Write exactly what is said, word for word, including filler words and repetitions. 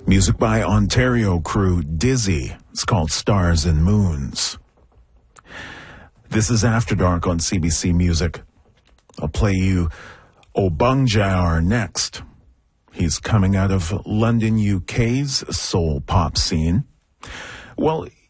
Music by Ontario crew Dizzy. It's called Stars and Moons. This is After Dark on C B C Music. I'll play you Obungjar next. He's coming out of London, U K's soul pop scene. Well,